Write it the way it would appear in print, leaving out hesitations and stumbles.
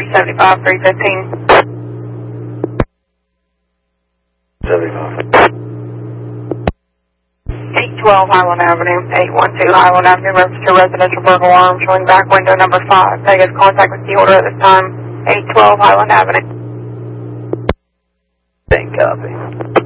375, 315. 75. 812 Highland Avenue, 812 Highland Avenue, reference to residential burglar alarm showing back window number 5. Negative contact with the order at this time, 812 Highland Avenue. Same copy.